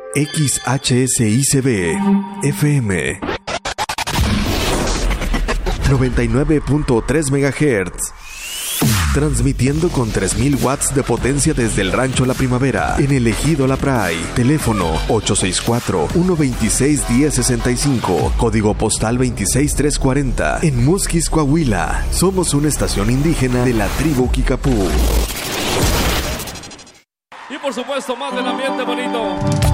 XHSICB FM 99.3 MHz. Transmitiendo con 3000 watts de potencia desde el Rancho La Primavera, en el Ejido La Pray. Teléfono 864-126-1065. Código postal 26340. En Musquis, Coahuila. Somos una estación indígena de la tribu Kikapú. Y por supuesto, más del ambiente bonito.